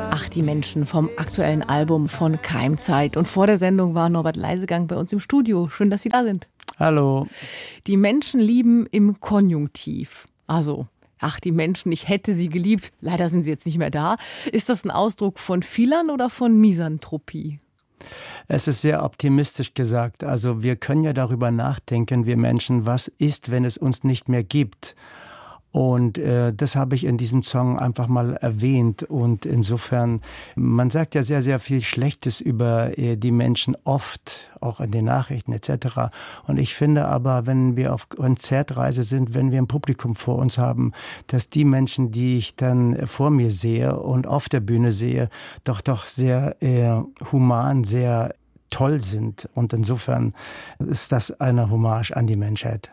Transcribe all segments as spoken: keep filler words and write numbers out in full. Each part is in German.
Ach, die Menschen vom aktuellen Album von Keimzeit. Und vor der Sendung war Norbert Leisegang bei uns im Studio. Schön, dass Sie da sind. Hallo. Die Menschen lieben im Konjunktiv. Also, ach, die Menschen, ich hätte sie geliebt. Leider sind sie jetzt nicht mehr da. Ist das ein Ausdruck von Philern oder von Misanthropie? Es ist sehr optimistisch gesagt. Also wir können ja darüber nachdenken, wir Menschen, was ist, wenn es uns nicht mehr gibt? Und äh, das habe ich in diesem Song einfach mal erwähnt. Und insofern, man sagt ja sehr, sehr viel Schlechtes über äh, die Menschen oft, auch in den Nachrichten et cetera. Und ich finde aber, wenn wir auf Konzertreise sind, wenn wir ein Publikum vor uns haben, dass die Menschen, die ich dann vor mir sehe und auf der Bühne sehe, doch doch sehr äh, human, sehr toll sind. Und insofern ist das eine Hommage an die Menschheit.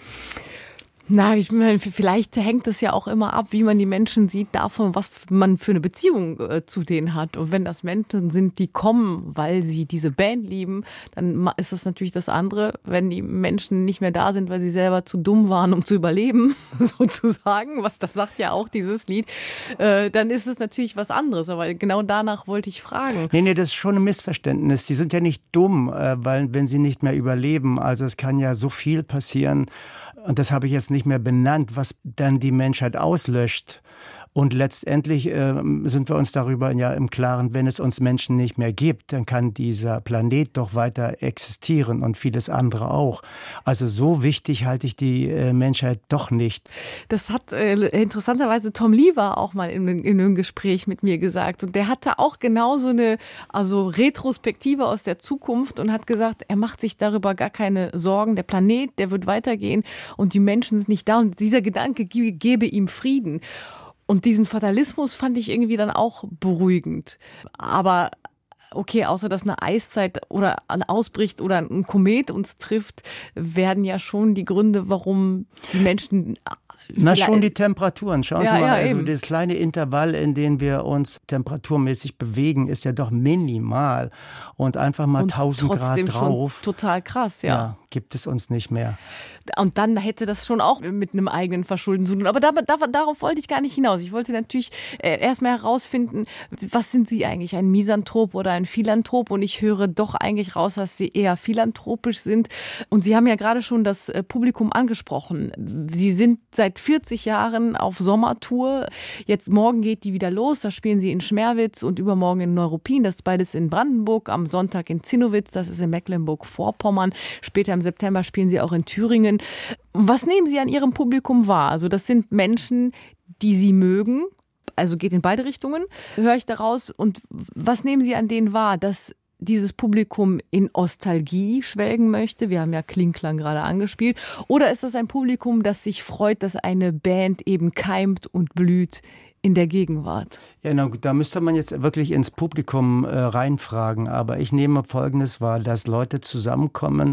Na, ich meine, vielleicht hängt es ja auch immer ab, wie man die Menschen sieht, davon, was man für eine Beziehung äh, zu denen hat. Und wenn das Menschen sind, die kommen, weil sie diese Band lieben, dann ist das natürlich das andere. Wenn die Menschen nicht mehr da sind, weil sie selber zu dumm waren, um zu überleben, sozusagen, was das sagt ja auch dieses Lied, äh, dann ist es natürlich was anderes. Aber genau danach wollte ich fragen. Nee, nee, das ist schon ein Missverständnis. Sie sind ja nicht dumm, äh, weil wenn sie nicht mehr überleben. Also es kann ja so viel passieren. Und das habe ich jetzt nicht mehr benannt, was dann die Menschheit auslöscht. Und letztendlich äh, sind wir uns darüber ja im Klaren, wenn es uns Menschen nicht mehr gibt, dann kann dieser Planet doch weiter existieren und vieles andere auch. Also so wichtig halte ich die äh, Menschheit doch nicht. Das hat äh, interessanterweise Tom Lever auch mal in, in einem Gespräch mit mir gesagt. Und der hatte auch genau so eine also Retrospektive aus der Zukunft und hat gesagt, er macht sich darüber gar keine Sorgen. Der Planet, der wird weitergehen und die Menschen sind nicht da. Und dieser Gedanke ge- gebe ihm Frieden. Und diesen Fatalismus fand ich irgendwie dann auch beruhigend. Aber okay, außer dass eine Eiszeit oder ausbricht oder ein Komet uns trifft, werden ja schon die Gründe, warum die Menschen... Na, schon die Temperaturen. Schauen ja, Sie mal, ja, also eben. das kleine Intervall, in dem wir uns temperaturmäßig bewegen, ist ja doch minimal. Und einfach mal Und tausend Grad trotzdem drauf. Schon total krass, ja. Ja, gibt es uns nicht mehr. Und dann hätte das schon auch mit einem eigenen Verschulden zu tun. Aber da, da, darauf wollte ich gar nicht hinaus. Ich wollte natürlich äh, erstmal herausfinden, was sind Sie eigentlich, ein Misanthrop oder ein Philanthrop? Und ich höre doch eigentlich raus, dass Sie eher philanthropisch sind. Und Sie haben ja gerade schon das äh, Publikum angesprochen. Sie sind seit vierzig Jahren auf Sommertour. Jetzt morgen geht die wieder los. Da spielen Sie in Schmerwitz und übermorgen in Neuruppin. Das ist beides in Brandenburg. Am Sonntag in Zinnowitz. Das ist in Mecklenburg-Vorpommern. Später im September spielen Sie auch in Thüringen. Was nehmen Sie an Ihrem Publikum wahr? Also das sind Menschen, die Sie mögen. Also geht in beide Richtungen, höre ich daraus. Und was nehmen Sie an denen wahr, dass dieses Publikum in Nostalgie schwelgen möchte? Wir haben ja Klingklang gerade angespielt. Oder ist das ein Publikum, das sich freut, dass eine Band eben keimt und blüht in der Gegenwart? Ja, na, da müsste man jetzt wirklich ins Publikum äh, reinfragen. Aber ich nehme Folgendes wahr, dass Leute zusammenkommen,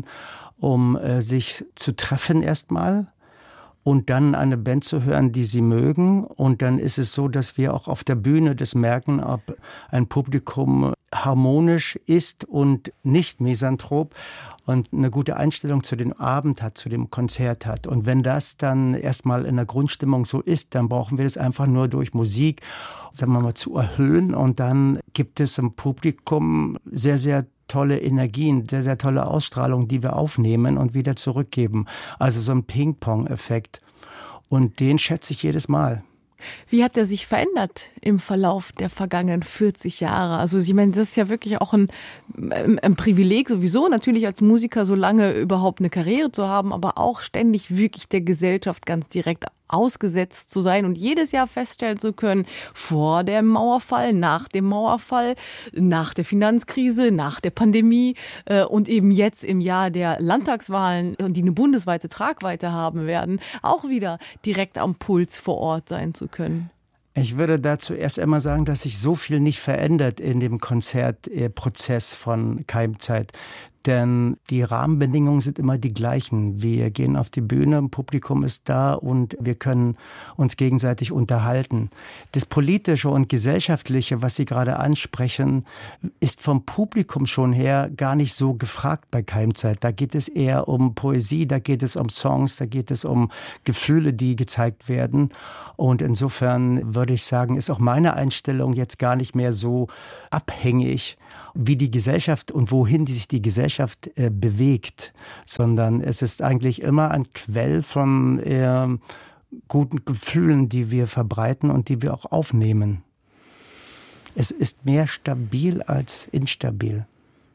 um äh, sich zu treffen erstmal. Und dann eine Band zu hören, die sie mögen. Und dann ist es so, dass wir auch auf der Bühne das merken, ob ein Publikum harmonisch ist und nicht misanthrop und eine gute Einstellung zu dem Abend hat, zu dem Konzert hat. Und wenn das dann erstmal in der Grundstimmung so ist, dann brauchen wir das einfach nur durch Musik, sagen wir mal, zu erhöhen. Und dann gibt es im Publikum sehr, sehr tolle Energien, sehr, sehr tolle Ausstrahlung, die wir aufnehmen und wieder zurückgeben. Also so ein Ping-Pong-Effekt. Und den schätze ich jedes Mal. Wie hat er sich verändert im Verlauf der vergangenen vierzig Jahre? Also ich meine, das ist ja wirklich auch ein, ein Privileg sowieso, natürlich als Musiker so lange überhaupt eine Karriere zu haben, aber auch ständig wirklich der Gesellschaft ganz direkt ausgesetzt zu sein und jedes Jahr feststellen zu können, vor dem Mauerfall, nach dem Mauerfall, nach der Finanzkrise, nach der Pandemie äh, und eben jetzt im Jahr der Landtagswahlen, die eine bundesweite Tragweite haben werden, auch wieder direkt am Puls vor Ort sein zu können. Ich würde dazu erst einmal sagen, dass sich so viel nicht verändert in dem Konzertprozess von Keimzeit. Denn die Rahmenbedingungen sind immer die gleichen. Wir gehen auf die Bühne, ein Publikum ist da und wir können uns gegenseitig unterhalten. Das Politische und Gesellschaftliche, was Sie gerade ansprechen, ist vom Publikum schon her gar nicht so gefragt bei Keimzeit. Da geht es eher um Poesie, da geht es um Songs, da geht es um Gefühle, die gezeigt werden. Und insofern würde ich sagen, ist auch meine Einstellung jetzt gar nicht mehr so abhängig, wie die Gesellschaft und wohin die sich die Gesellschaft äh, bewegt, sondern es ist eigentlich immer ein Quell von äh, guten Gefühlen, die wir verbreiten und die wir auch aufnehmen. Es ist mehr stabil als instabil.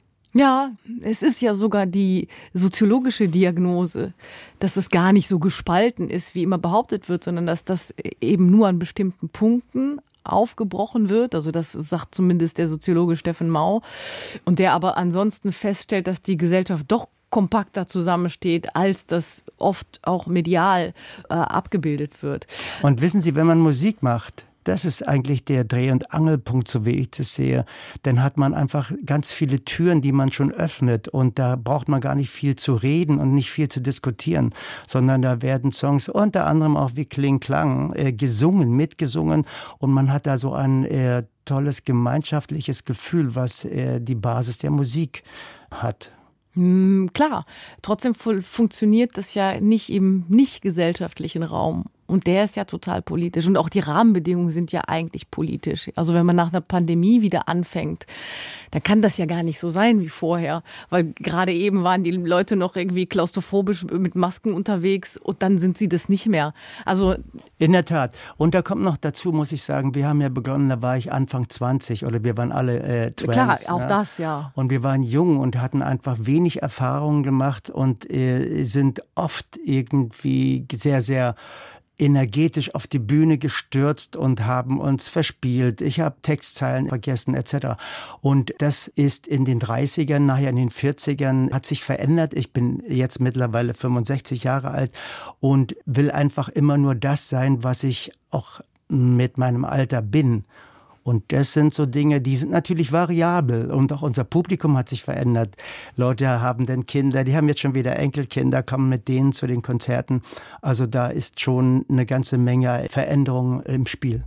Ja, es ist ja sogar die soziologische Diagnose, dass es gar nicht so gespalten ist, wie immer behauptet wird, sondern dass das eben nur an bestimmten Punkten aufgebrochen wird, also das sagt zumindest der Soziologe Steffen Mau, und der aber ansonsten feststellt, dass die Gesellschaft doch kompakter zusammensteht, als das oft auch medial äh, abgebildet wird. Und wissen Sie, wenn man Musik macht, das ist eigentlich der Dreh- und Angelpunkt, so wie ich das sehe. Dann hat man einfach ganz viele Türen, die man schon öffnet. Und da braucht man gar nicht viel zu reden und nicht viel zu diskutieren, sondern da werden Songs unter anderem auch wie Kling Klang äh, gesungen, mitgesungen. Und man hat da so ein äh, tolles gemeinschaftliches Gefühl, was äh, die Basis der Musik hat. Hm, klar, trotzdem fu- funktioniert das ja nicht im nicht gesellschaftlichen Raum. Und der ist ja total politisch. Und auch die Rahmenbedingungen sind ja eigentlich politisch. Also wenn man nach einer Pandemie wieder anfängt, dann kann das ja gar nicht so sein wie vorher. Weil gerade eben waren die Leute noch irgendwie klaustrophobisch mit Masken unterwegs und dann sind sie das nicht mehr. Also in der Tat. Und da kommt noch dazu, muss ich sagen, wir haben ja begonnen, da war ich Anfang zwanzig oder wir waren alle äh, Twins. Klar, auch ne? das, ja. Und wir waren jung und hatten einfach wenig Erfahrungen gemacht und äh, sind oft irgendwie sehr, sehr energetisch auf die Bühne gestürzt und haben uns verspielt. Ich habe Textzeilen vergessen et cetera. Und das ist in den dreißigern, nachher in den vierzigern, hat sich verändert. Ich bin jetzt mittlerweile fünfundsechzig Jahre alt und will einfach immer nur das sein, was ich auch mit meinem Alter bin. Und das sind so Dinge, die sind natürlich variabel. Und auch unser Publikum hat sich verändert. Leute haben dann Kinder, die haben jetzt schon wieder Enkelkinder, kommen mit denen zu den Konzerten. Also da ist schon eine ganze Menge Veränderung im Spiel.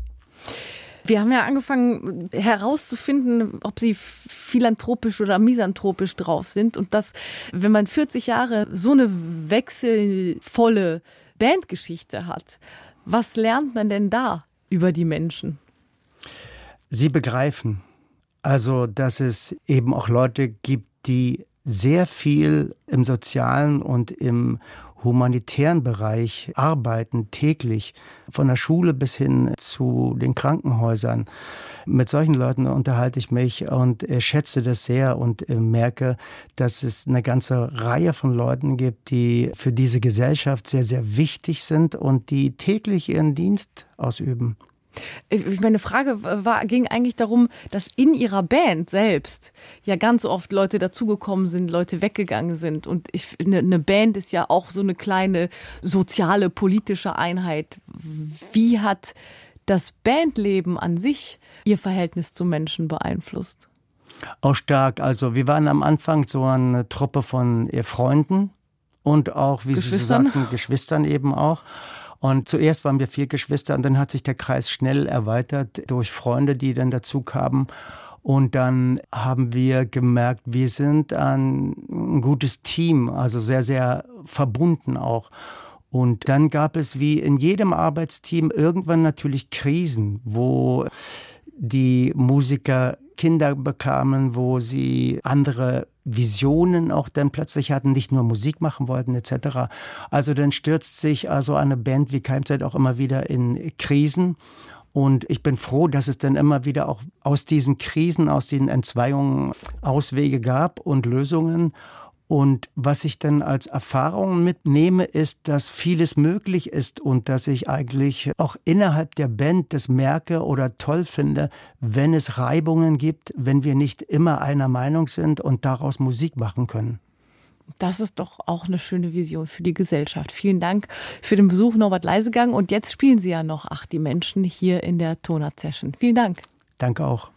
Wir haben ja angefangen herauszufinden, ob sie philanthropisch oder misanthropisch drauf sind. Und dass, wenn man vierzig Jahre so eine wechselvolle Bandgeschichte hat, was lernt man denn da über die Menschen? Sie begreifen, also dass es eben auch Leute gibt, die sehr viel im sozialen und im humanitären Bereich arbeiten, täglich, von der Schule bis hin zu den Krankenhäusern. Mit solchen Leuten unterhalte ich mich und schätze das sehr und merke, dass es eine ganze Reihe von Leuten gibt, die für diese Gesellschaft sehr, sehr wichtig sind und die täglich ihren Dienst ausüben. Meine Frage war, ging eigentlich darum, dass in ihrer Band selbst ja ganz oft Leute dazugekommen sind, Leute weggegangen sind. Und ich, eine, eine Band ist ja auch so eine kleine soziale, politische Einheit. Wie hat das Bandleben an sich Ihr Verhältnis zu Menschen beeinflusst? Auch stark. Also wir waren am Anfang so eine Truppe von Freunden und auch, wie Geschwistern. Sie sagten, Geschwistern eben auch. Und zuerst waren wir vier Geschwister und dann hat sich der Kreis schnell erweitert durch Freunde, die dann dazu kamen. Und dann haben wir gemerkt, wir sind ein, ein gutes Team, also sehr, sehr verbunden auch. Und dann gab es wie in jedem Arbeitsteam irgendwann natürlich Krisen, wo die Musiker Kinder bekamen, wo sie andere Visionen auch dann plötzlich hatten, nicht nur Musik machen wollten et cetera. Also dann stürzt sich also eine Band wie Keimzeit auch immer wieder in Krisen. Und ich bin froh, dass es dann immer wieder auch aus diesen Krisen, aus den Entzweiungen Auswege gab und Lösungen. Und was ich dann als Erfahrung mitnehme, ist, dass vieles möglich ist und dass ich eigentlich auch innerhalb der Band das merke oder toll finde, wenn es Reibungen gibt, wenn wir nicht immer einer Meinung sind und daraus Musik machen können. Das ist doch auch eine schöne Vision für die Gesellschaft. Vielen Dank für den Besuch, Norbert Leisegang. Und jetzt spielen Sie ja noch Ach, die Menschen hier in der Tonart Session. Vielen Dank. Danke auch.